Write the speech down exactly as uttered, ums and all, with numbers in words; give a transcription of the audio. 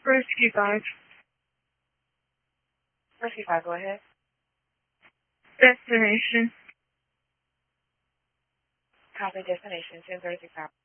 Rescue five. Rescue five, go ahead. Destination. Copy destination, ten thirty-six hours.